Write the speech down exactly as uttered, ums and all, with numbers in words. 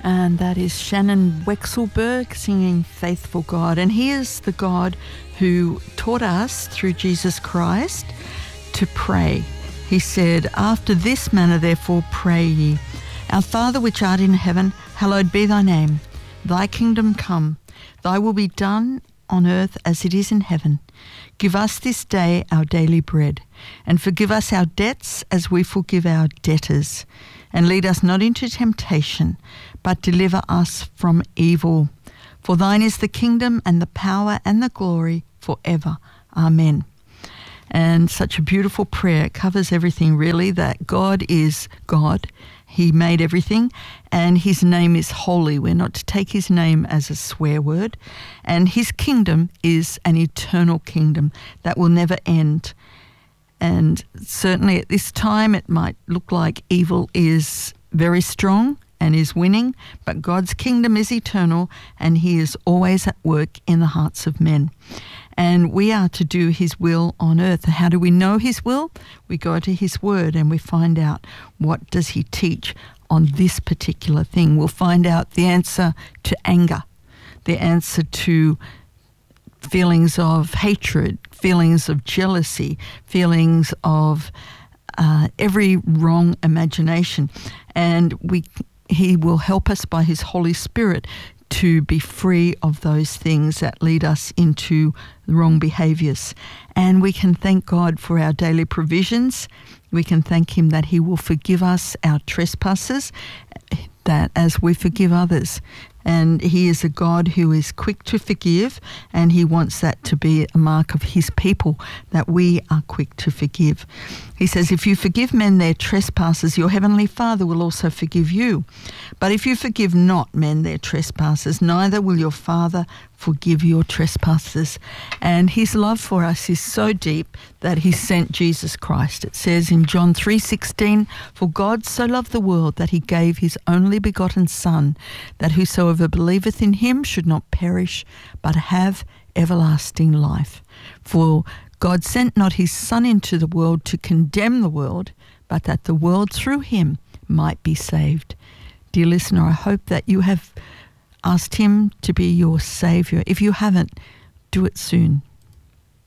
And that is Shannon Wexelberg singing Faithful God. And he is the God who taught us through Jesus Christ to pray. He said, "After this manner therefore pray ye, Our Father which art in heaven, hallowed be thy name. Thy kingdom come, thy will be done on earth as it is in heaven. Give us this day our daily bread, and forgive us our debts as we forgive our debtors. And lead us not into temptation, but deliver us from evil. For thine is the kingdom and the power and the glory forever. Amen." And such a beautiful prayer. It covers everything really, that God is God. He made everything, and his name is holy. We're not to take his name as a swear word. And his kingdom is an eternal kingdom that will never end. And certainly at this time it might look like evil is very strong and is winning, but God's kingdom is eternal, and he is always at work in the hearts of men. And we are to do his will on earth. How do we know his will? We go to his word and we find out, what does he teach on this particular thing? We'll find out the answer to anger, the answer to feelings of hatred, feelings of jealousy, feelings of uh, every wrong imagination. And we, he will help us by his Holy Spirit to be free of those things that lead us into wrong behaviours. And we can thank God for our daily provisions. We can thank him that he will forgive us our trespasses, that as we forgive others. And he is a God who is quick to forgive, and he wants that to be a mark of his people, that we are quick to forgive. He says, "If you forgive men their trespasses, your heavenly Father will also forgive you. But if you forgive not men their trespasses, neither will your Father forgive your trespasses." And his love for us is so deep that he sent Jesus Christ. It says in John three sixteen, "For God so loved the world that he gave his only begotten Son, that whosoever believeth in him should not perish, but have everlasting life. For God sent not his Son into the world to condemn the world, but that the world through him might be saved." Dear listener, I hope that you have asked him to be your Saviour. If you haven't, do it soon.